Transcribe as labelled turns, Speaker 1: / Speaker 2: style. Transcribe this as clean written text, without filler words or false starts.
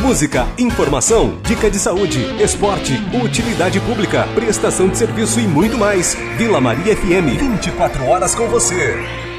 Speaker 1: Música, informação, dica de saúde, esporte, utilidade pública, prestação de serviço e muito mais. Vila Maria FM, 24 horas com você.